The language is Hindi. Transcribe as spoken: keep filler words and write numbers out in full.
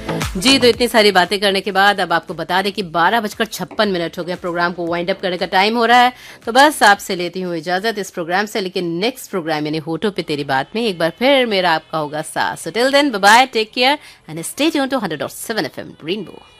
जी, तो इतनी सारी बातें करने के बाद अब आपको बता दें कि बारह बजकर छप्पन मिनट हो गए, प्रोग्राम को वाइंड अप करने का टाइम हो रहा है। तो बस आपसे लेती हूँ इजाजत इस प्रोग्राम से, लेकिन नेक्स्ट प्रोग्राम यानी होठों पे तेरी बात में एक बार फिर मेरा आपका होगा साथ। So till then bye bye, take care and stay tuned two hundred point seven FM rainbow.